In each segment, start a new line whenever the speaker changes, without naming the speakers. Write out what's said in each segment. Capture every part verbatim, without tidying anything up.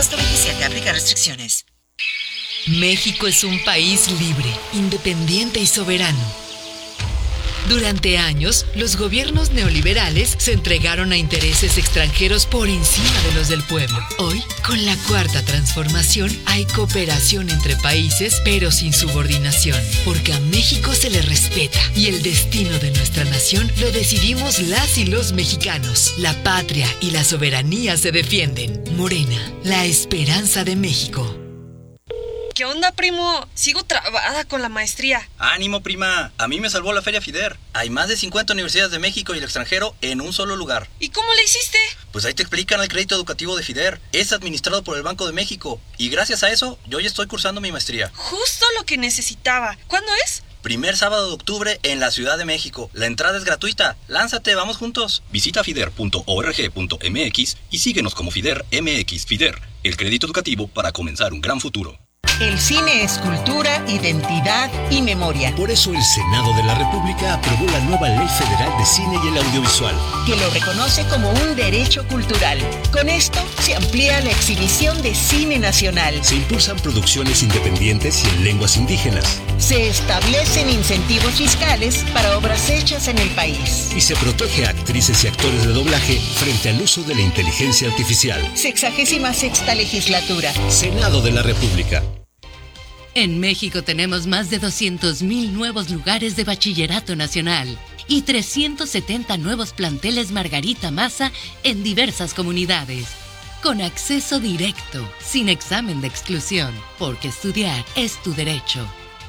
agosto veintisiete, aplica restricciones.
México es un país libre, independiente y soberano. Durante años, los gobiernos neoliberales se entregaron a intereses extranjeros por encima de los del pueblo. Hoy, con la cuarta transformación, hay cooperación entre países, pero sin subordinación, porque a México se le respeta y el destino de nuestra nación lo decidimos las y los mexicanos. La patria y la soberanía se defienden. Morena, la esperanza de México.
¿Qué onda, primo? Sigo trabada con la maestría.
¡Ánimo, prima! A mí me salvó la Feria FIDER. Hay más de cincuenta universidades de México y el extranjero en un solo lugar.
¿Y cómo le hiciste?
Pues ahí te explican el crédito educativo de FIDER. Es administrado por el Banco de México. Y gracias a eso, yo ya estoy cursando mi maestría.
Justo lo que necesitaba. ¿Cuándo es?
Primer sábado de octubre en la Ciudad de México. La entrada es gratuita. Lánzate, vamos juntos. Visita fider punto org punto m x y síguenos como FIDER M X. FIDER, el crédito educativo para comenzar un gran futuro.
El cine es cultura, identidad y memoria.
Por eso el Senado de la República aprobó la nueva Ley Federal de Cine y el Audiovisual,
que lo reconoce como un derecho cultural. Con esto se amplía la exhibición de cine nacional.
Se impulsan producciones independientes y en lenguas indígenas.
Se establecen incentivos fiscales para obras hechas en el país.
Y se protege a actrices y actores de doblaje frente al uso de la inteligencia artificial.
Sexagésima sexta legislatura.
Senado de la República.
En México tenemos más de doscientos mil nuevos lugares de bachillerato nacional y trescientos setenta nuevos planteles Margarita Maza en diversas comunidades, con acceso directo, sin examen de exclusión, porque estudiar es tu derecho.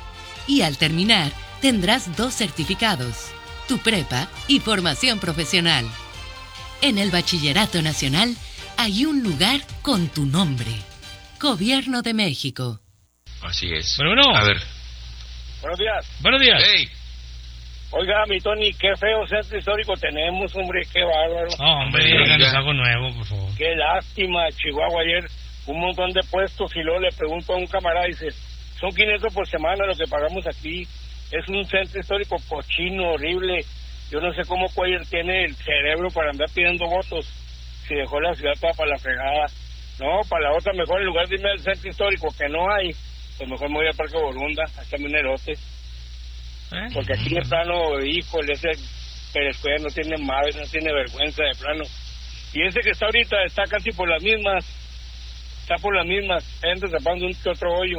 Y al terminar, tendrás dos certificados, tu prepa y formación profesional. En el Bachillerato Nacional hay un lugar con tu nombre. Gobierno de México.
Así es.
Bueno, no.
A ver.
Buenos días.
Buenos días.
Hey.
Oiga, mi Tony, qué feo centro histórico tenemos, hombre, qué bárbaro.
Oh, hombre, díganos algo nuevo, por favor.
Qué lástima, Chihuahua, ayer un montón de puestos y luego le pregunto a un camarada y dice, son quinientos por semana lo que pagamos aquí, es un centro histórico cochino, horrible, yo no sé cómo Cuellar tiene el cerebro para andar pidiendo votos, si dejó la ciudad toda para la fregada. No, para la otra mejor en lugar de irme al centro histórico que no hay, pues mejor me voy al Parque Borunda, hasta un erote. ¿Eh? Porque aquí de plano, híjole, ese Pérez Cuellar no tiene madre, no tiene vergüenza de plano. Y ese que está ahorita está casi por las mismas, está por las mismas, gente tapando un que otro hoyo.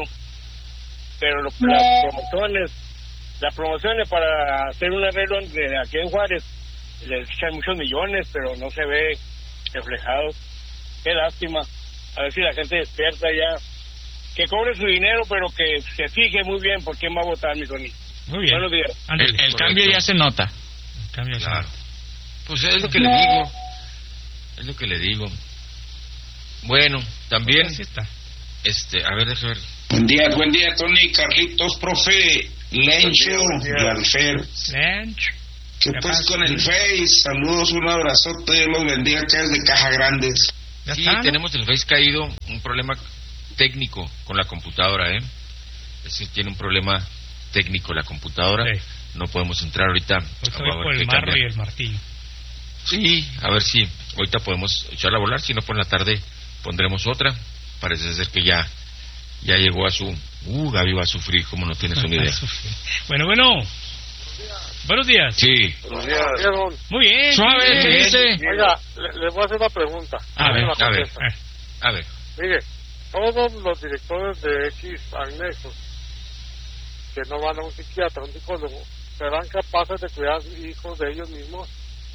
Pero lo, las promociones, las promociones para hacer un arreglo de aquí en Juárez, les echan muchos millones, pero no se ve reflejado. Qué lástima. A ver si la gente despierta ya. Que cobre su dinero, pero que se fije muy bien por quién va a votar, mi Tony.
Muy bien.
Buenos días.
El, el cambio ya se nota. El cambio
claro.
se nota.
Pues es lo que le digo. Es lo que le digo. Bueno, también...
Pues así está.
Este, a ver, déjame ver.
Buen día, buen día, Tony, Carlitos, profe, Lencho y Alfer.
Lencho.
¿Qué pues pasa? Con el Face? Saludos, un abrazote, Dios los bendiga acá desde Caja Grandes.
Sí,
está, ¿no?
Tenemos el Face caído, un problema técnico con la computadora, ¿eh? Es decir, tiene un problema técnico la computadora. Sí. No podemos entrar ahorita.
Pues voy por el marro y el martillo.
Sí, a ver si ahorita podemos echarla a volar, si no por la tarde pondremos otra. Parece ser que ya ya llegó a su... Uh, Gaby va a sufrir, como no tienes una idea.
Bueno, bueno. Buenos días.
Sí.
Buenos días.
Muy bien.
Suave,
¿qué
dice?
Oiga, le, le voy a hacer una pregunta.
A ver, a ver. A ver.
Mire, todos los directores de X anexos que no van a un psiquiatra, un psicólogo, serán capaces de cuidar hijos de ellos mismos.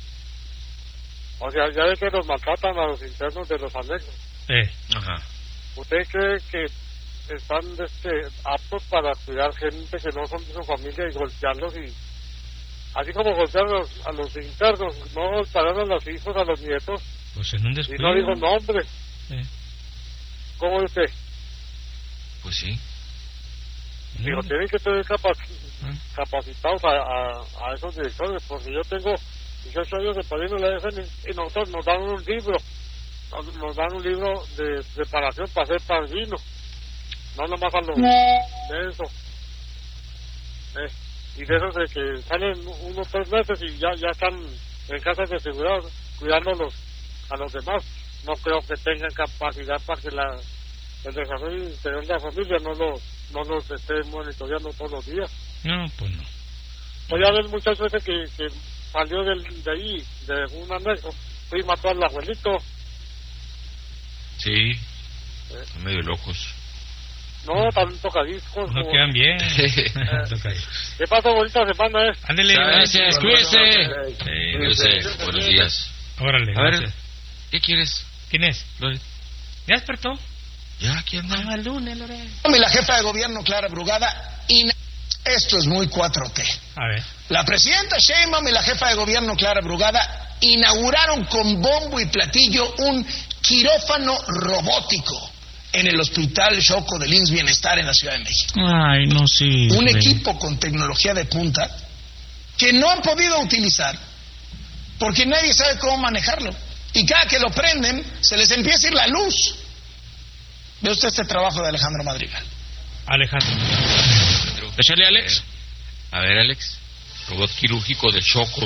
O sea, ya ve que los maltratan a los internos de los anexos.
Sí.
Ajá.
¿Usted cree que están este, aptos para cuidar gente que no son de su familia y golpearlos? Y así como golpear a los, a los internos, no golpearon a los hijos, a los nietos.
Pues en un descuido.
Y no dijo nombre.
Sí.
¿Cómo es usted?
Pues sí.
Digo,
Mm.
tienen que tener capac
¿Eh?
capacitados a, a, a esos directores, porque yo tengo dieciocho años de padrino en la F N y nosotros nos dan un libro, nos, nos dan un libro de preparación para ser padrino, no nomás a los de eso. Eh, y de esos de que salen unos tres meses y ya ya están en casas de seguridad cuidando a los, a los demás. no creo que tengan capacidad para que la, el desarrollo interior de la familia no lo no nos esté monitoreando todos los días.
No, pues no.
Pues ya ves muchas veces que, que salió del, de ahí, de un anexo, fui a matar al abuelito.
Sí,
¿Eh?
Están medio locos.
No, también tocadiscos.
No
como...
quedan bien.
Eh, ¿Qué pasa, bonita semana, eh?
Ándale,
gracias, cuídese.
Eh,
Sí, cuídese. Buenos días.
Órale,
A ver,
gracias.
¿qué quieres?
¿Quién es?
Loret?
¿Ya despertó?
Ya, aquí anda.
Ah, lunes, Loret.
Y la jefa de gobierno, Clara Brugada, y esto es muy cuatro T.
A ver.
La presidenta Sheinbaum y la jefa de gobierno, Clara Brugada, inauguraron con bombo y platillo un quirófano robótico en el Hospital Choco del I M S S Bienestar en la Ciudad de México.
Ay, no sé.
Un equipo con tecnología de punta que no han podido utilizar porque nadie sabe cómo manejarlo. Y cada que lo prenden, se les empieza a ir la luz. Ve usted este trabajo de Alejandro Madrigal.
Alejandro.
Échale, Alex. A ver, Alex. Robot quirúrgico de Choco.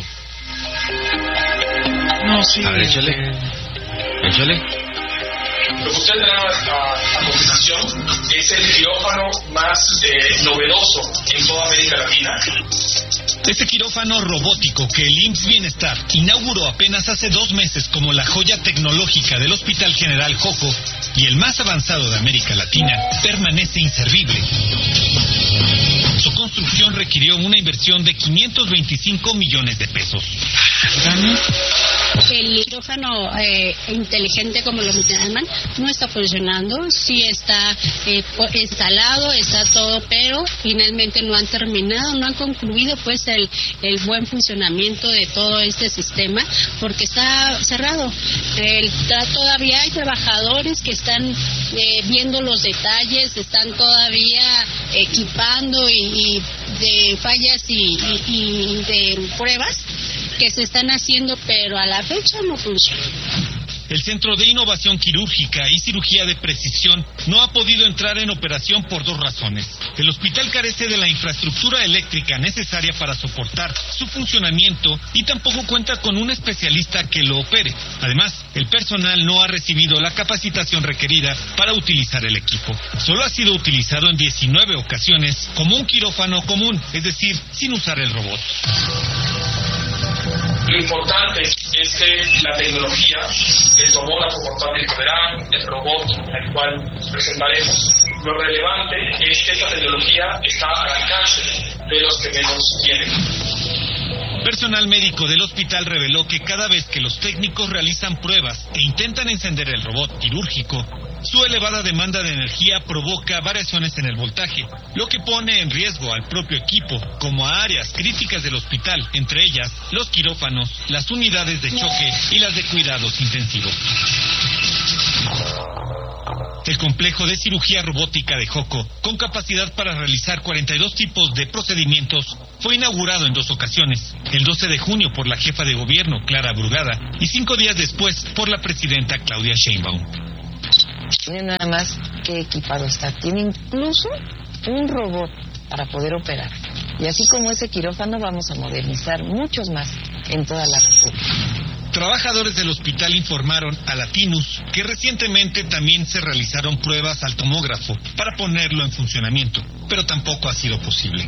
No, sí.
A ver, échale. Échale.
Lo que usted da a, a continuación es el quirófano más eh, novedoso en toda América Latina.
Este quirófano robótico que el I M S S Bienestar inauguró apenas hace dos meses como la joya tecnológica del Hospital General Joco y el más avanzado de América Latina, permanece inservible. Su construcción requirió una inversión de quinientos veinticinco millones de pesos.
El quirófano eh, inteligente, como lo llaman, no está funcionando. Sí está eh, instalado, está todo, pero finalmente no han terminado, no han concluido pues el, el buen funcionamiento de todo este sistema, porque está cerrado. El, todavía hay trabajadores que están eh, viendo los detalles, están todavía equipando y, y de fallas y, y, y de pruebas que se están haciendo, pero a la fecha no funciona.
El Centro de Innovación Quirúrgica y Cirugía de Precisión no ha podido entrar en operación por dos razones. El hospital carece de la infraestructura eléctrica necesaria para soportar su funcionamiento y tampoco cuenta con un especialista que lo opere. Además, el personal no ha recibido la capacitación requerida para utilizar el equipo. Solo ha sido utilizado en diecinueve ocasiones como un quirófano común, es decir, sin usar el robot.
Lo importante es que la tecnología, el tomógrafo portátil que verán, el robot al cual presentaremos, lo relevante es que esta tecnología está al alcance de los que menos tienen.
Personal médico del hospital reveló que cada vez que los técnicos realizan pruebas e intentan encender el robot quirúrgico, su elevada demanda de energía provoca variaciones en el voltaje, lo que pone en riesgo al propio equipo, como a áreas críticas del hospital, entre ellas los quirófanos, las unidades de choque y las de cuidados intensivos. El complejo de cirugía robótica de Joco, con capacidad para realizar cuarenta y dos tipos de procedimientos, fue inaugurado en dos ocasiones, el doce de junio por la jefa de gobierno, Clara Brugada, y cinco días después por la presidenta Claudia Sheinbaum.
Tiene nada más que equipado está. Tiene incluso un robot para poder operar. Y así como ese quirófano vamos a modernizar muchos más en toda la República.
Trabajadores del hospital informaron a Latinus que recientemente también se realizaron pruebas al tomógrafo para ponerlo en funcionamiento, pero tampoco ha sido posible.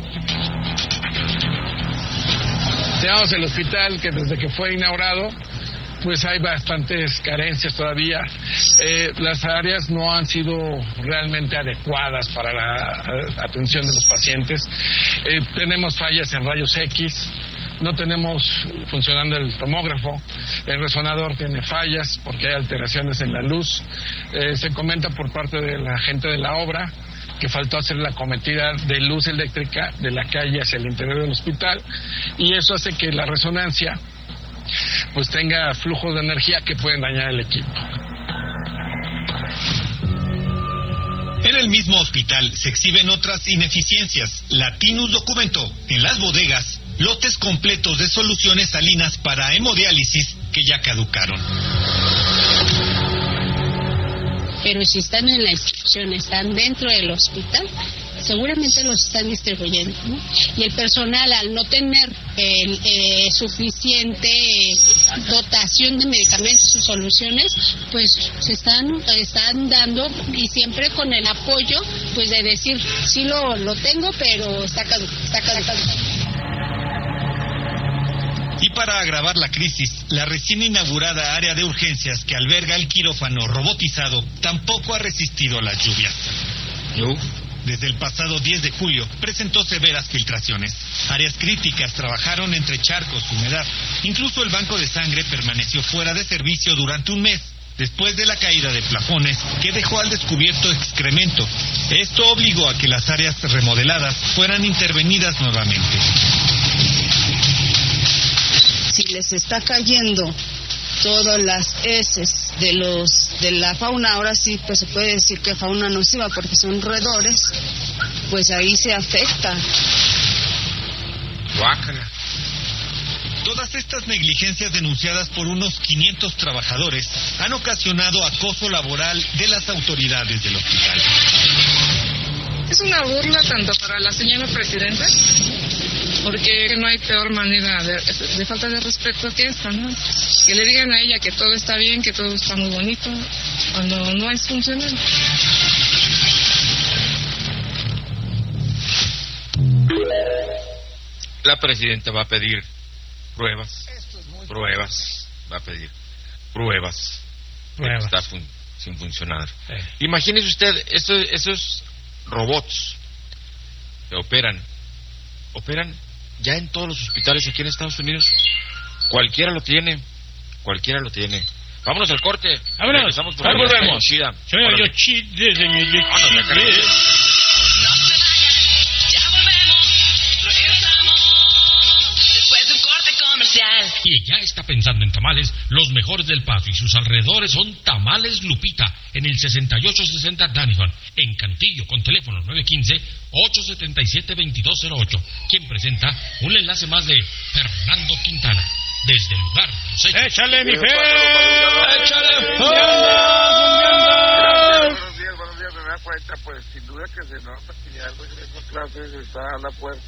Tenemos el hospital que desde que fue inaugurado pues hay bastantes carencias todavía. Eh, las áreas no han sido realmente adecuadas para la atención de los pacientes. Eh, tenemos fallas en rayos X, no tenemos funcionando el tomógrafo, el resonador tiene fallas porque hay alteraciones en la luz. Eh, se comenta por parte de la gente de la obra que faltó hacer la cometida de luz eléctrica de la calle hacia el interior del hospital, y eso hace que la resonancia pues tenga flujos de energía que pueden dañar el equipo.
En el mismo hospital se exhiben otras ineficiencias. Latinus documentó en las bodegas lotes completos de soluciones salinas para hemodiálisis que ya caducaron.
Pero si están en la institución, están dentro del hospital, seguramente los están distribuyendo, ¿no? Y el personal, al no tener eh, eh, suficiente dotación de medicamentos y soluciones, pues se están, están dando, y siempre con el apoyo pues de decir, sí lo, lo tengo, pero está caduco, está caduco.
Y para agravar la crisis, la recién inaugurada área de urgencias que alberga el quirófano robotizado tampoco ha resistido las lluvias.
No.
Desde el pasado diez de julio presentó severas filtraciones. Áreas críticas trabajaron entre charcos y humedad. Incluso el banco de sangre permaneció fuera de servicio durante un mes, después de la caída de plafones que dejó al descubierto excremento. Esto obligó a que las áreas remodeladas fueran intervenidas nuevamente.
Si les está cayendo todas las heces de los de la fauna, ahora sí pues se puede decir que fauna nociva porque son roedores, pues ahí se afecta.
Guácala.
Todas estas negligencias denunciadas por unos quinientos trabajadores han ocasionado acoso laboral de las autoridades del hospital.
Es una burla tanto para la señora presidenta, porque no hay peor manera de, de falta de respeto que esta, ¿no? Que le digan a ella que todo está bien, que todo está muy bonito, cuando no es funcional.
La presidenta va a pedir pruebas, pruebas, va a pedir pruebas, pruebas. De que está fun- sin funcionar. Eh. Imagínese usted estos, esos robots que operan, operan ya en todos los hospitales aquí en Estados Unidos. Cualquiera lo tiene, cualquiera lo tiene. Vámonos al corte.
Vámonos.
Regresamos por
Ahí volvemos.
Chida.
Señor Yoshide, señor Yoshide.
Y ya está pensando en tamales, los mejores del Paso y sus alrededores son Tamales Lupita, en el sesenta y ocho sesenta Danison, en Cantillo, con teléfono nueve uno cinco, ocho siete siete, dos dos cero ocho, quien presenta un enlace más de Fernando Quintana, desde el lugar de los hechos.
¡Échale, mi fe! ¡Échale!
Buenos días, buenos días, me da cuenta, pues sin duda que se nota que ya el regreso a clases está a la puerta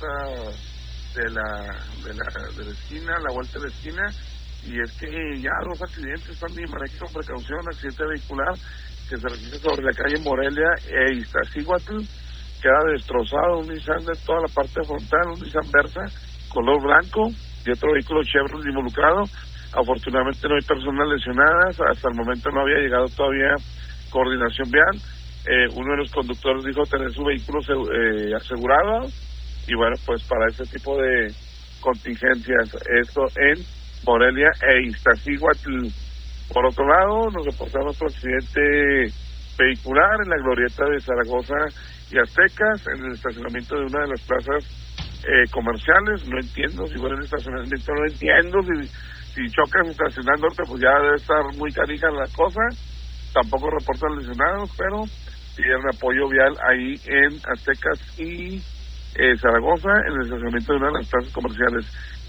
de la, de la de la esquina, la vuelta de la esquina, y es que ya dos accidentes están de manejo con precaución, accidente vehicular que se registra sobre la calle Morelia e Iztaccíhuatl, queda destrozado un Nissan de toda la parte frontal, un Nissan Versa, color blanco, y otro vehículo Chevrolet involucrado. Afortunadamente no hay personas lesionadas, hasta el momento no había llegado todavía coordinación vial. Eh, uno de los conductores dijo tener su vehículo eh, asegurado, y bueno, pues para ese tipo de contingencias, esto en Morelia e Iztaccíhuatl. Por otro lado, nos reportamos otro accidente vehicular en la glorieta de Zaragoza y Aztecas, en el estacionamiento de una de las plazas eh, comerciales. No entiendo, si fuera el estacionamiento, no entiendo, si, si chocas estacionándote, pues ya debe estar muy canija la cosa. Tampoco reportan lesionados, pero pidieron apoyo vial ahí en Aztecas y Eh, Zaragoza, en el estacionamiento de una de las plazas comerciales.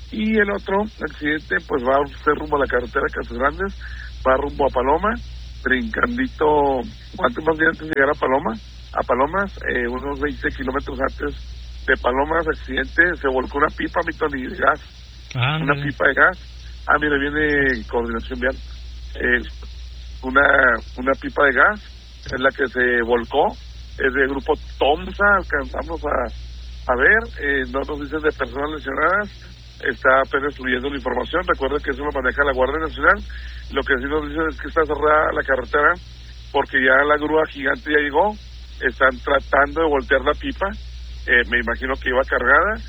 Y el otro accidente pues va a ser rumbo a la carretera Casas Grandes, va rumbo a Paloma, brincandito, ¿cuánto más bien antes de llegar a Paloma? A Palomas, eh, unos veinte kilómetros antes de Palomas, accidente, se volcó una pipa, mi Tony, de gas, ah, una no. pipa de gas. Ah, mira, viene coordinación vial, eh, una, una pipa de gas, es la que se volcó, es del grupo Tomsa, alcanzamos a A ver, eh, no nos dicen de personas lesionadas, está apenas fluyendo la información. Recuerden que eso lo maneja la Guardia Nacional. Lo que sí nos dicen es que está cerrada la carretera porque ya la grúa gigante ya llegó. Están tratando de voltear la pipa, eh, me imagino que iba cargada.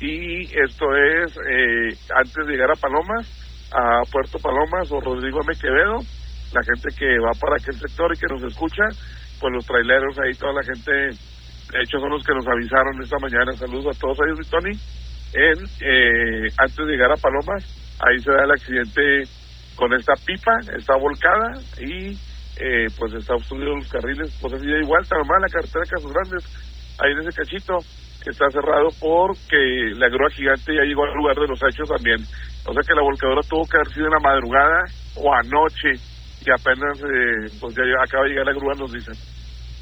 Y esto es eh, antes de llegar a Palomas, a Puerto Palomas o Rodrigo M. Quevedo. La gente que va para aquel sector y que nos escucha, pues los traileros ahí, toda la gente. De hecho, son los que nos avisaron esta mañana. Saludos a todos ellos, Tony. En, eh, antes de llegar a Palomas, ahí se da el accidente con esta pipa, está volcada y eh, pues está obstruido los carriles. Pues así de igual, tan mal la carretera de Casas Grandes, ahí en ese cachito, que está cerrado porque la grúa gigante ya llegó al lugar de los hechos también. O sea que la volcadora tuvo que haber sido en la madrugada o anoche, y apenas eh, pues ya acaba de llegar la grúa, nos dicen.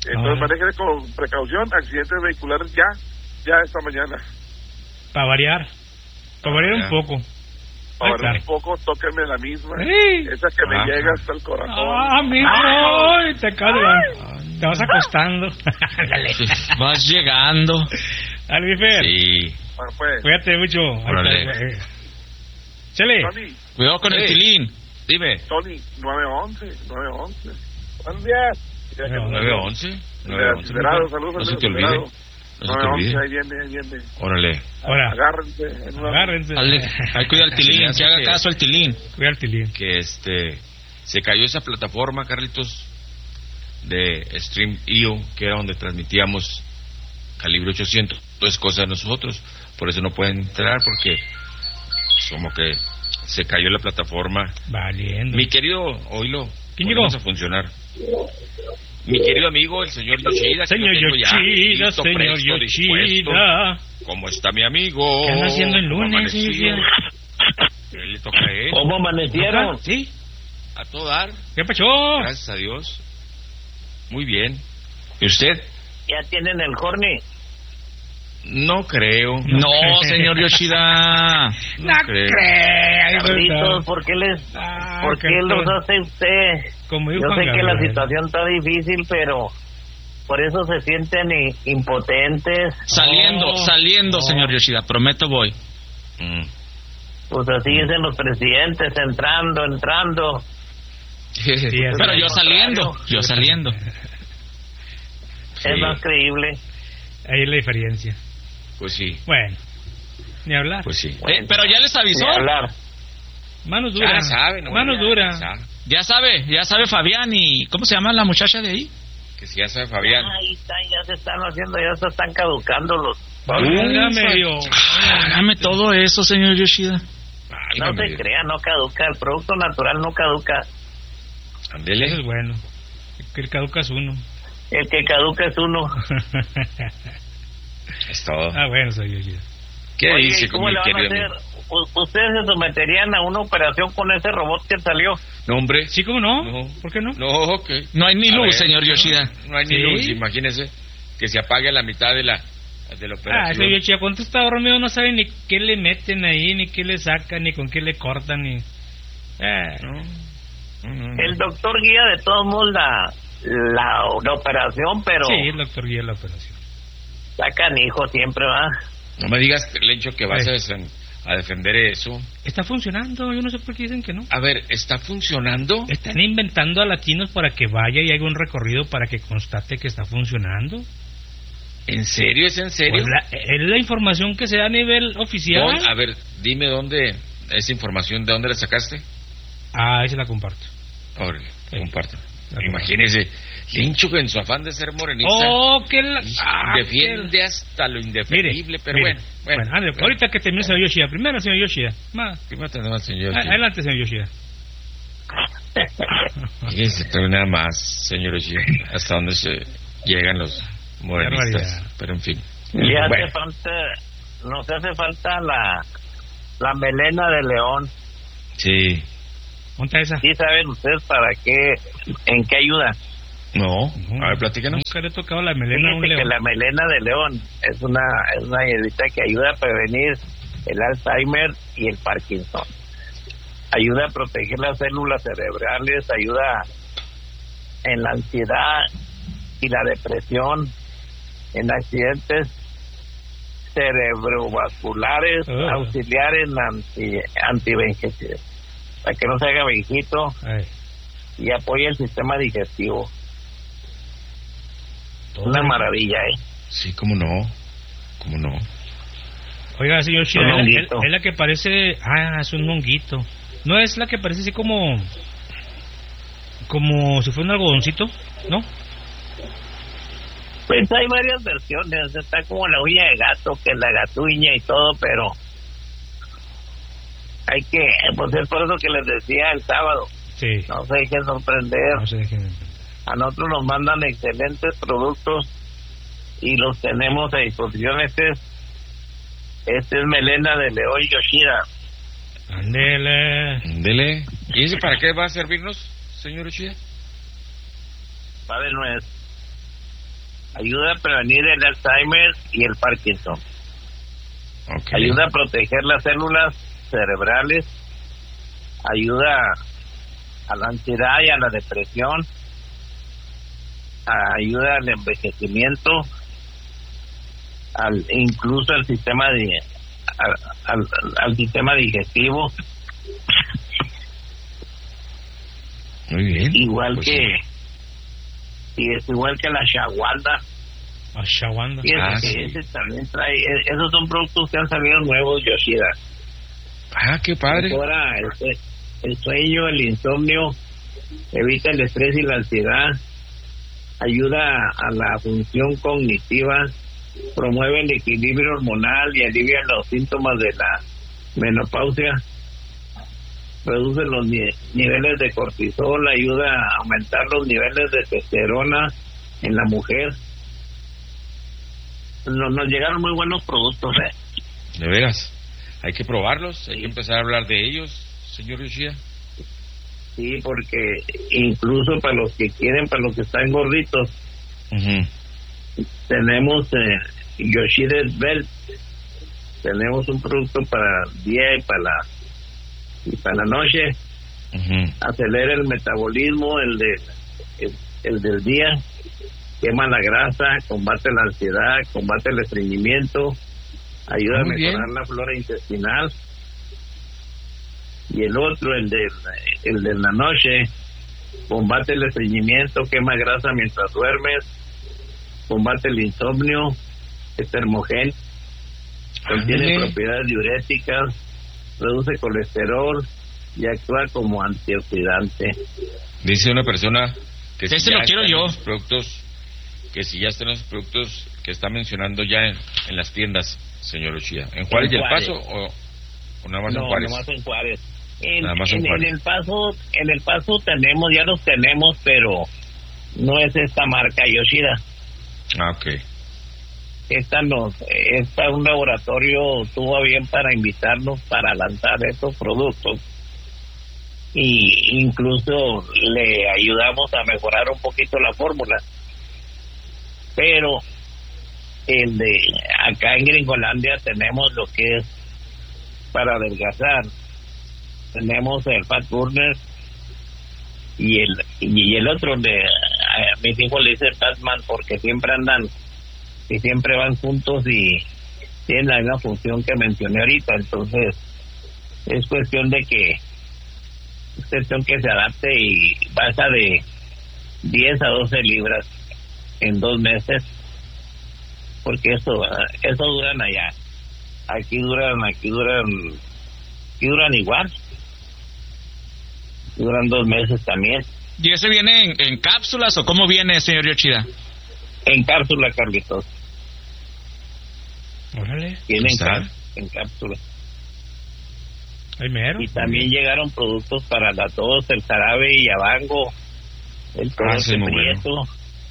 Entonces manejen con precaución, accidentes vehiculares ya, ya esta mañana.
Para variar, para variar un poco.
Para variar un poco, tóquenme la misma.
Sí.
Esa que me
Ajá.
llega hasta el corazón.
Ah, mijo,
Ay.
te acabas, te vas acostando.
Vas llegando.
Alvifer.
Sí.
Bueno, pues.
Cuídate mucho.
Órale.
Eh. Chele.
Tony.
Cuidado con
Hey.
el tilín. Dime.
Tony, nueve once, nueve once. Buenos días.
nueve once. nueve once.
Liberado, saludos
No
al
se te olvide.
liberado.
No se te
nueve once,
olvide.
ahí viene, ahí viene.
Órale.
Ahora.
Agárrense. en una-
Agárrense.
Dale, ahí cuida al tilín, que haga
que-
caso al tilín.
Cuida al tilín.
Que este se cayó esa plataforma, Carlitos, de Stream punto i o, que era donde transmitíamos Calibre ochocientos. Es cosa de nosotros, por eso no pueden entrar, porque como que se cayó la plataforma.
Valiendo.
Mi querido, oílo,
¿Quién
ponemos
llegó?
a funcionar. Mi querido amigo, el señor Yoshida. que
Señor
lo tengo ya
Yoshida,
listo,
señor
presto, dispuesto.
Yoshida.
¿Cómo está mi amigo?
¿Qué anda haciendo el
¿Cómo
lunes,
amaneció?
señor?
¿Qué le toca a él?
¿Cómo amanecieron?
Sí.
A todo dar.
¿Qué pasó?
Gracias a Dios. Muy bien. ¿Y usted?
¿Ya tienen el horny?
No creo.
No, señor
Yoshida.
No
creo.
Carlitos, ¿por qué les,
Ah,
por qué
que
los
todo-
hace usted?
Como dijo
Yo
Juan
sé que la
Gabriel.
situación está difícil, pero por eso se sienten i- impotentes.
Saliendo,
No,
saliendo,
no.
señor Yoshida. Prometo voy.
Pues así dicen los presidentes, entrando, entrando.
Pero yo saliendo, yo saliendo.
Es más creíble.
Ahí es la diferencia.
Pues sí.
Bueno, ni hablar.
Pues sí. Eh, pero ya les avisó.
Ni hablar.
Manos duras.
Ya sabe, no,
Manos
ya,
duras.
ya. Ya sabe, ya sabe Fabián y... ¿Cómo se llama la muchacha de ahí? Que si ya sabe Fabián.
Ahí está, ya se están haciendo, ya se están caducando los...
Válgame Dios.
Hágame todo eso, señor Yoshida.
No se crea, no caduca, el producto natural no caduca.
Ándele.
Eso es bueno. Que el caduca es uno.
El que caduca es uno.
Es todo.
Ah, bueno, soy yo. ya.
¿Qué
Oye,
dice,
¿y ¿cómo
mi
le van a
querido
hacer?
amigo?
U- ¿Ustedes se someterían a una operación con ese robot que salió?
No, hombre.
Sí, ¿cómo no?
No.
¿Por qué no?
No, ok. No hay ni
A
luz,
ver,
señor
¿no?
Yoshida. No hay ni
¿Sí?
luz, imagínese. Que se apague a la mitad de la, de la
Ah,
operación.
ese Yoshida, cuando está dormido no sabe ni qué le meten ahí, ni qué le sacan, ni con qué le cortan, ni... Ah.
El doctor guía de todos modos la, la, la operación, pero
Sí, el doctor guía la operación.
sacan hijos siempre, ¿va?
No me digas, Lencho, que vas
Eh.
a, desen- a defender eso.
Está funcionando, yo no sé por qué dicen que no.
A ver, ¿está funcionando?
Están inventando a latinos para que vaya y haga un recorrido para que constate que está funcionando.
¿En serio? ¿Es en serio?
Pues la- es la información que se da a nivel oficial.
Pon- a ver, dime dónde, esa información, ¿de dónde la sacaste?
Ah, ahí se la comparto.
Órale, comparto.
La
Imagínese, Lencho, que en su afán de ser morenista,
Oh, que la... ah,
defiende
que-
hasta lo
Mire,
indefendible, pero
mire.
bueno. Bueno,
Bueno, ándale, ahorita que termine el señor Yoshida. Primero, señor Yoshida. Más.
Primero tenemos al señor.
Ah, Adelante, señor Yoshida.
Fíjese, trae nada más, señor Yoshida, hasta dónde se llegan los morenistas.
barbaridad.
Pero en fin.
Le hace
Bueno,
falta, nos hace falta la, la melena de león.
sí.
Monta esa.
¿Sí saben ustedes para qué, en qué ayuda?
No, a ver, platícanos.
Nunca le he tocado la melena a un
Fíjate que
león.
la melena de león es una, es una hierbita que ayuda a prevenir el Alzheimer y el Parkinson. Ayuda a proteger las células cerebrales, ayuda en la ansiedad y la depresión, en accidentes cerebrovasculares,
Oh.
auxiliar en anti, antienvejecimiento, para que no se haga viejito
Ay.
y apoya el sistema digestivo. Una maravilla, ¿eh?
Sí, cómo no. Cómo no.
Oiga, señor Yoshida,
Un
es, la-
honguito.
es- es la que parece... Ah, es un honguito. No es la que parece así como... Como si fuera un algodoncito, ¿no?
Pues hay varias versiones, está como la uña de gato, que es la gatuña y todo, pero hay que, pues es por eso que les decía el sábado,
Sí.
no se dejen sorprender,
No se dejen...
a nosotros nos mandan excelentes productos y los tenemos a disposición. Este es, este es melena de León Yoshida.
Ándele.
Dele. ¿Y ese para qué va a servirnos, señor Yoshida?
Va de nuez. ayuda a prevenir el Alzheimer y el Parkinson. Okay. Ayuda a proteger las células cerebrales, ayuda a la ansiedad y a la depresión, ayuda al envejecimiento, al incluso al sistema de al, al, al sistema digestivo.
Muy bien.
Igual
pues
que
sí.
y es igual que la ashwagandha.
Ashwagandha.
Ah, sí. Ese también trae, esos son productos que han salido nuevos, Yoshida.
Ah, qué padre.
Ahora el, el sueño, el insomnio, evita el estrés y la ansiedad, ayuda a la función cognitiva, promueve el equilibrio hormonal y alivia los síntomas de la menopausia, reduce los ni- niveles de cortisol, ayuda a aumentar los niveles de testosterona en la mujer. Nos, nos llegaron muy buenos productos, ¿eh?
De veras, hay que probarlos, hay que empezar a hablar de ellos, señor Yoshida.
Sí, porque incluso para los que quieren, para los que están gorditos, uh-huh. tenemos eh, Yoshida's Belt, tenemos un producto para el día y para la y para la noche, uh-huh. acelera el metabolismo, el de el, el del día, quema la grasa, combate la ansiedad, combate el estreñimiento, ayuda Muy a mejorar bien. la flora intestinal. Y el otro, el de, el de la noche, combate el estreñimiento, quema grasa mientras duermes, combate el insomnio, es termogén, contiene ah, propiedades diuréticas, reduce colesterol y actúa como antioxidante.
Dice una persona que si
ese
ya
lo quiero yo.
Los productos, que si ya están los productos que está mencionando ya en, en las tiendas, señor Yoshida, ¿en Juárez y El Paso o, o nada más
no,
en Juárez?
No, nada más en Juárez. En,
Nada más en,
en, en el Paso, en el Paso tenemos, ya los tenemos, pero no es esta marca Yoshida.
Ah, ok.
Esta nos, esta un laboratorio tuvo bien para invitarnos para lanzar estos productos y incluso le ayudamos a mejorar un poquito la fórmula. Pero el de acá en Gringolandia tenemos lo que es para adelgazar. Tenemos el Fat Burner y el y el otro de a mis hijos le dice Fatman porque siempre andan y siempre van juntos y tienen la misma función que mencioné ahorita. Entonces es cuestión de que es cuestión que se adapte y baja de diez a doce libras en dos meses, porque eso eso duran allá, aquí duran aquí duran aquí duran igual, duran dos meses también.
¿Y ese viene en, en cápsulas o cómo viene, señor Yoshida?
En cápsula, Carlitos.
Órale.
Viene en, cá- en cápsula.
Ay, mero.
Y también llegaron productos para la tos, el jarabe y yabango, el torote
sí,
prieto.
Bueno.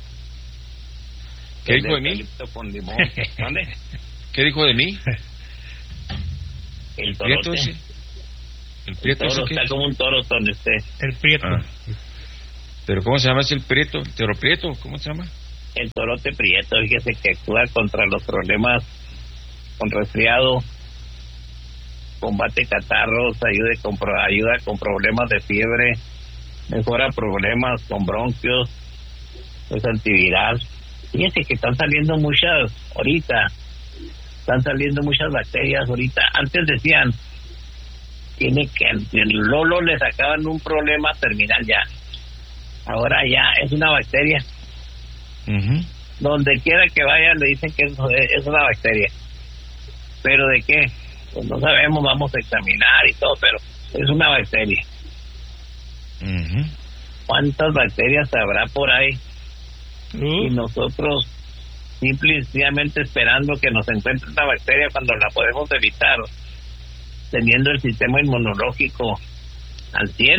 ¿Qué dijo de mí?
Con limón. ¿Dónde?
¿Qué dijo de mí?
El,
el
torote.
prieto ese. El prieto
el toro
ese
está
qué?
como un toro con este.
El prieto.
Ah. ¿Pero cómo se llama ese el prieto? ¿El toro prieto? ¿Cómo se llama?
El torote prieto, fíjese que actúa contra los problemas con resfriado, combate catarros, ayuda con, ayuda con problemas de fiebre, mejora problemas con bronquios, es antiviral. Fíjese que están saliendo muchas, ahorita, están saliendo muchas bacterias ahorita. Antes decían, tiene que, el Lolo le sacaban un problema terminal ya. Ahora ya es una bacteria.
Uh-huh.
Donde quiera que vaya le dicen que es, es una bacteria. ¿Pero de qué? Pues no sabemos, vamos a examinar y todo, pero es una bacteria.
Uh-huh.
¿Cuántas bacterias habrá por ahí? Uh. Y nosotros simple y sencillamente esperando que nos encuentre una bacteria cuando la podemos evitar, teniendo el sistema inmunológico al cien.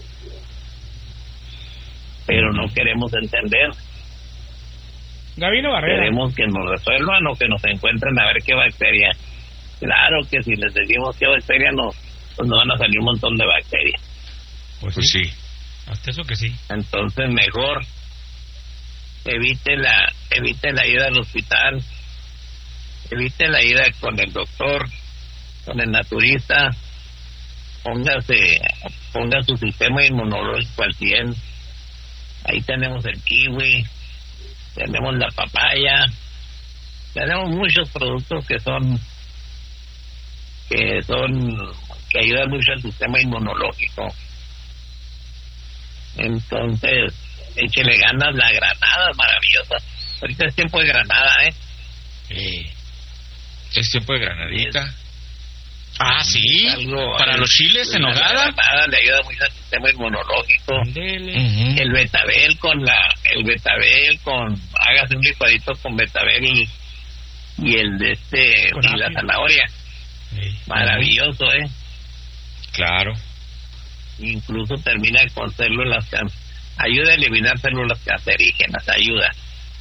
Pero no queremos entender.
Gabino Barrera.
Queremos que nos resuelvan o que nos encuentren a ver qué bacteria. Claro que si les decimos qué bacteria nos, pues nos van a salir un montón de bacterias.
Pues,
pues sí.
sí. Hasta eso que sí.
Entonces mejor evite la evite la ida al hospital, evite la ida con el doctor, con el naturista, póngase, ponga su sistema inmunológico al cien. Ahí tenemos el kiwi, tenemos la papaya, tenemos muchos productos que son que son que ayudan mucho al sistema inmunológico. Entonces, échele ganas. La granada es maravillosa. Ahorita es tiempo de granada, ¿eh?
Sí. Es tiempo de granadita.
Ah, sí. Algo, para los chiles en nogada.
La granada le ayuda mucho al sistema inmunológico.
Uh-huh.
El betabel con la, el betabel con, hágase un licuadito con betabel y, y el de este, con y apio. La zanahoria. Sí. Maravilloso, uh-huh. ¿eh?
Claro.
Incluso termina con células can... ayuda a eliminar células cancerígenas, ayuda.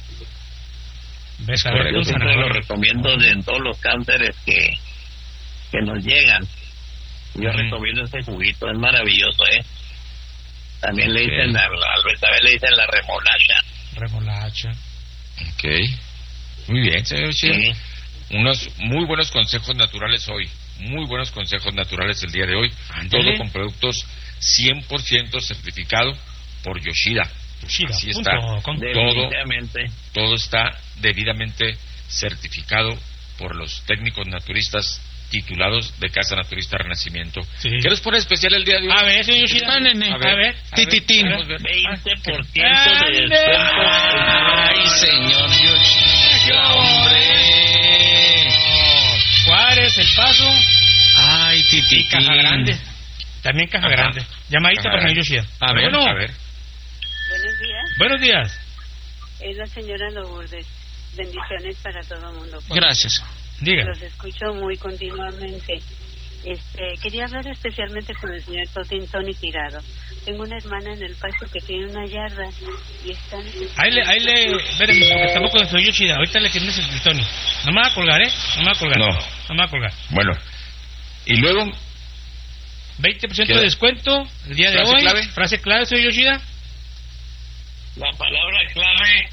¿Ves?
Yo siempre lo recomiendo de, en todos los cánceres que que nos llegan. Yo mm. recomiendo ese juguito, es maravilloso, ¿eh? También okay. le dicen al, al betabel le dicen la remolacha.
Remolacha.
Ok. Muy bien, señor. Sí. Unos muy buenos consejos naturales hoy. Muy buenos consejos naturales el día de hoy. Andale. Todo con productos cien por ciento certificado por Yoshida.
Yoshida.
Así está.
Con...
Todo, todo está debidamente certificado por los técnicos naturistas titulados de Casa Naturista Renacimiento. Sí. ¿Qué nos pone especial el día de hoy?
A ver, señor Yoshida.
A ver,
a ver.
Tititín. veinte por ciento de descuento.
Ay, señor Yoshida. ¡Hombre!
¿Cuál es el paso?
Ay, Tititín.
Caja grande. También caja Ajá. grande. Llamadita para el señor Yoshida.
A ver,
bueno.
a ver.
Buenos días.
Buenos días.
Es la señora Lourdes. Bendiciones para todo el mundo.
Gracias.
Diga.
Los escucho muy continuamente. Este, quería hablar especialmente con el señor Totin Tony Tirado. Tengo una hermana en el paso que tiene una yarda y está...
Ahí le, ahí le, espérenme, porque estamos con el señor Yoshida. Ahorita le tienes el Tony. No me va a colgar, ¿eh? No me va a colgar.
No.
No me va a colgar.
Bueno. Y luego...
veinte por ciento de descuento el día de hoy.
Clave.
Frase clave, señor Yoshida.
La palabra clave...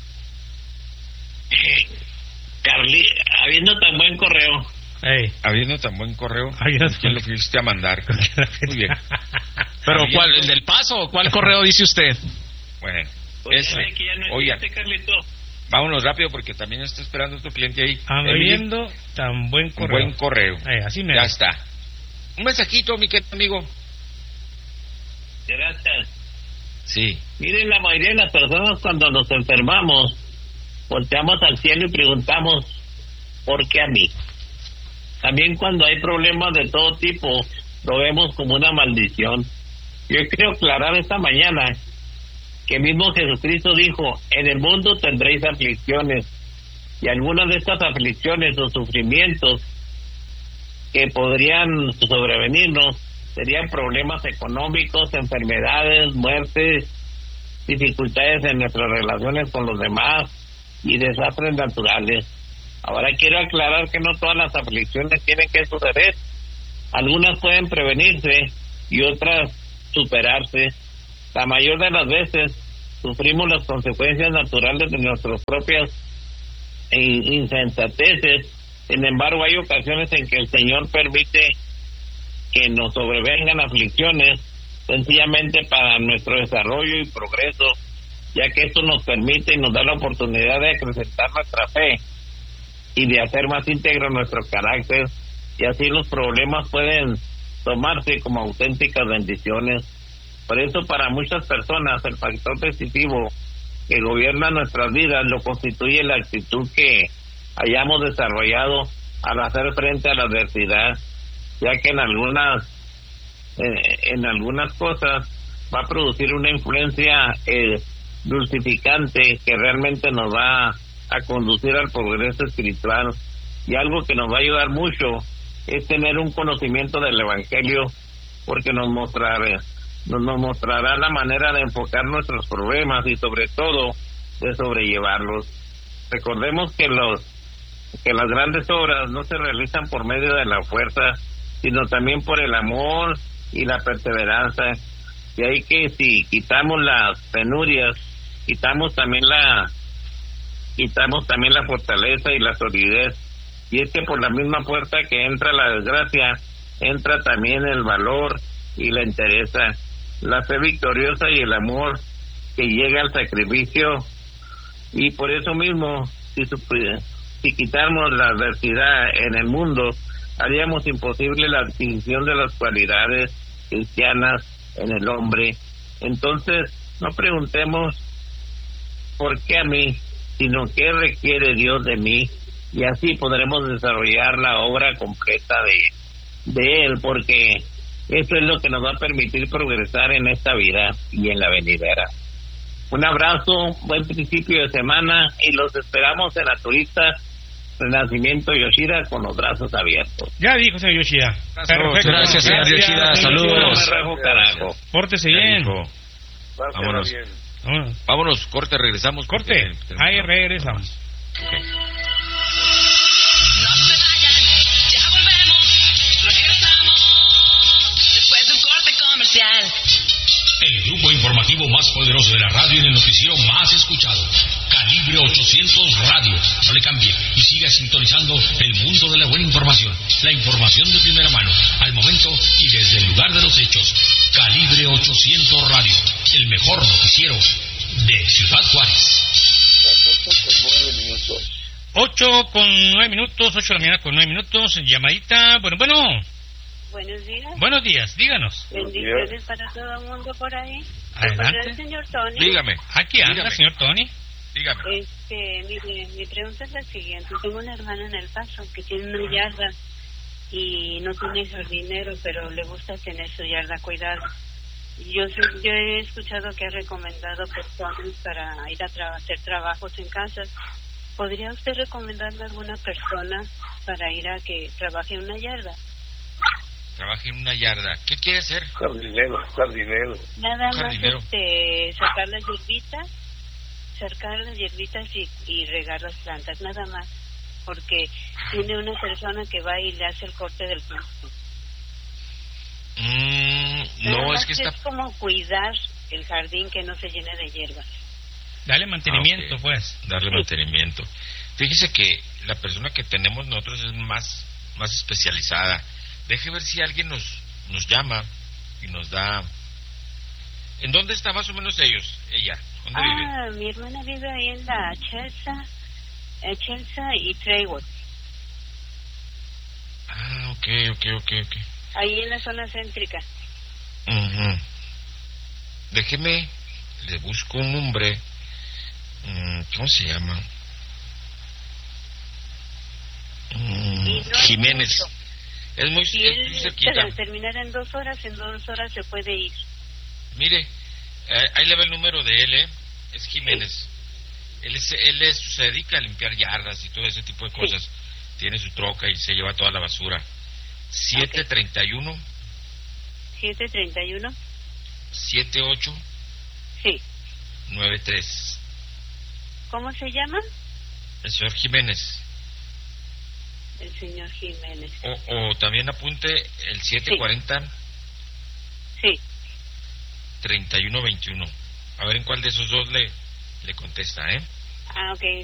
Carly, habiendo tan buen correo.
Hey. Habiendo tan buen correo, ¿quién lo fuiste a mandar? Muy bien.
¿Pero habiendo... cuál? ¿El del paso o cuál correo dice usted?
Bueno,
pues ese. Que ya no
Oigan,
existe, Carlito.
Vámonos rápido porque también está esperando otro cliente ahí.
Habiendo tan buen correo.
Buen correo.
Hey, así me
ya
da.
está. Un mensajito, mi querido amigo.
Gracias.
Sí.
Miren, la mayoría de las personas cuando nos enfermamos volteamos al cielo y preguntamos ¿por qué a mí? También cuando hay problemas de todo tipo lo vemos como una maldición. Yo quiero aclarar esta mañana que mismo Jesucristo dijo: en el mundo tendréis aflicciones, y algunas de estas aflicciones o sufrimientos que podrían sobrevenirnos serían problemas económicos, enfermedades, muertes, dificultades en nuestras relaciones con los demás y desastres naturales. Ahora quiero aclarar que no todas las aflicciones tienen que suceder. Algunas pueden prevenirse y otras superarse. La mayor de las veces sufrimos las consecuencias naturales de nuestras propias insensateces. Sin embargo, hay ocasiones en que el Señor permite que nos sobrevengan aflicciones sencillamente para nuestro desarrollo y progreso, ya que esto nos permite y nos da la oportunidad de acrecentar nuestra fe y de hacer más íntegro nuestro carácter, y así los problemas pueden tomarse como auténticas bendiciones. Por eso, para muchas personas, el factor decisivo que gobierna nuestras vidas lo constituye la actitud que hayamos desarrollado al hacer frente a la adversidad, ya que en algunas eh, en algunas cosas va a producir una influencia eh, dulcificante que realmente nos va a conducir al progreso espiritual. Y algo que nos va a ayudar mucho es tener un conocimiento del Evangelio, porque nos mostrará nos, nos mostrará la manera de enfocar nuestros problemas y sobre todo de sobrellevarlos. Recordemos que los que las grandes obras no se realizan por medio de la fuerza, sino también por el amor y la perseverancia. Y ahí que si quitamos las penurias quitamos también la quitamos también la fortaleza y la solidez. Y es que por la misma puerta que entra la desgracia, entra también el valor y la entereza, la fe victoriosa y el amor que llega al sacrificio. Y por eso mismo, si, si quitáramos la adversidad en el mundo, haríamos imposible la adquisición de las cualidades cristianas en el hombre. Entonces, no preguntemos por qué a mí, sino qué requiere Dios de mí, y así podremos desarrollar la obra completa de, de Él, porque eso es lo que nos va a permitir progresar en esta vida y en la venidera. Un abrazo, buen principio de semana, y los esperamos en la turista Renacimiento Yoshida con los brazos abiertos.
Ya dijo, señor Yoshida.
Perfecto. Gracias, señor Yoshida. Saludos.
No me rajo, carajo.
Pórtese bien.
Vámonos.
Vámonos.
Vámonos, corte, regresamos.
Corte. Ahí regresamos.
Okay.
El grupo informativo más poderoso de la radio y en el noticiero más escuchado. Calibre ochocientos Radio. No le cambie y siga sintonizando el mundo de la buena información. La información de primera mano, al momento y desde el lugar de los hechos. Calibre ochocientos Radio. El mejor noticiero de Ciudad Juárez.
Ocho con nueve minutos, ocho de la mañana con nueve minutos. Llamadita. Bueno, bueno.
Buenos días.
Buenos días, díganos.
Bendiciones para todo el mundo por ahí.
Adelante.
Para el señor Tony.
Dígame.
Aquí anda,
Dígame.
señor Tony.
Dígame.
Este, mire, mi pregunta es la siguiente. Tengo una hermana en El Paso que tiene una yarda y no tiene jardinero, pero le gusta tener su yarda cuidada. Yo sé- yo he escuchado que ha recomendado personas para ir a tra- hacer trabajos en casas. ¿Podría usted recomendarme a alguna persona para ir a que trabaje en una yarda?
Trabaja en una yarda. ¿Qué quiere hacer?
Jardinero, jardinero.
Nada más
Jardinero.
este, sacar las hierbitas, sacar las hierbitas y, y regar las plantas, nada más. Porque tiene una persona que va y le hace el corte del pasto.
Mm,
Nada
no,
más
es que está...
es como cuidar el jardín que no se llene de hierbas.
Dale mantenimiento,
Ah, ok.
pues.
Darle mantenimiento. Fíjese que la persona que tenemos nosotros es más, más especializada. Deje ver si alguien nos, nos llama y nos da... ¿En dónde está más o menos ellos? Ella. ¿Dónde vive?
Ah, mi hermana vive ahí en la Chelsea, eh, Chelsea y Traywood,
Ah, ok, ok, ok, ok.
ahí en la zona céntrica.
Ujú. Déjeme, le busco un nombre. Mm, ¿Cómo se llama? Mm,
Y no es
Jiménez.
mucho.
Es muy,
Si
es muy
él
cerquita.
para terminar en dos horas, en dos horas se puede ir.
Mire, eh, ahí le va el número de él, ¿eh? Es Jiménez. Él, es, él es- se dedica a limpiar yardas y todo ese tipo de cosas. Tiene su troca y se lleva toda la basura. siete treinta y uno,
siete treinta y uno,
setenta y ocho,
sí.
noventa y tres.
¿Cómo se llama?
El señor Jiménez.
El señor Jiménez.
O, o también apunte el siete cuarenta,
Sí.
treinta y uno veintiuno. A ver en cuál de esos dos le, le contesta, ¿eh?
Ah, ok.